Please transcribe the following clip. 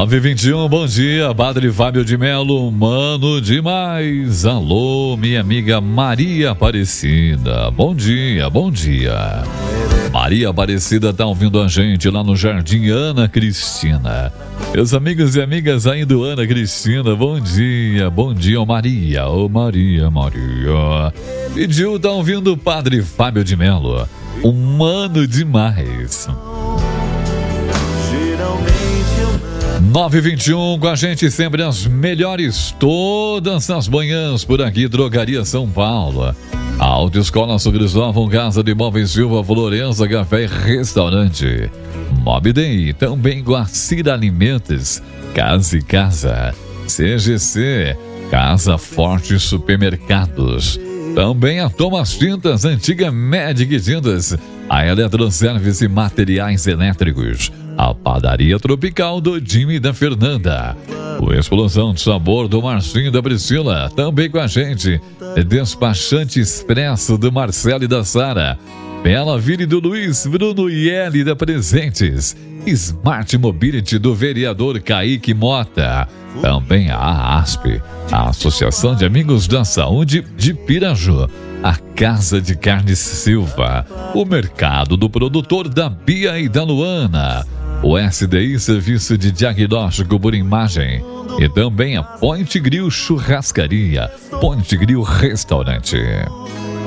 9h21, bom dia, Padre Fábio de Melo, mano demais. Alô, minha amiga Maria Aparecida, bom dia, bom dia. Maria Aparecida tá ouvindo a gente lá no Jardim Ana Cristina. Meus amigos e amigas aí do Ana Cristina, bom dia, Maria, Maria. Pediu, tá ouvindo o Padre Fábio de Melo, humano demais. 9h21, com a gente sempre as melhores todas as manhãs por aqui, Drogaria São Paulo. Autoescola São Cristóvão, Casa de Móveis Silva, Florença, Café e Restaurante. Mobday, também Guacira Alimentos, Casa e Casa. CGC, Casa Forte Supermercados. Também a Thomas Tintas, antiga Medic Tintas. A Eletroservice Materiais Elétricos. A Padaria Tropical do Jimmy e da Fernanda. O Explosão de Sabor do Marcinho e da Priscila. Também com a gente. Despachante Expresso do Marcelo e da Sara. Bela Vire do Luiz, Bruno e Eli da Presentes. Smart Mobility do vereador Kaique Mota. Também a ASP, a Associação de Amigos da Saúde de Piraju. A Casa de Carnes Silva. O Mercado do Produtor da Bia e da Luana. O SDI Serviço de Diagnóstico por Imagem. E também a Point Grill Churrascaria. Point Grill Restaurante.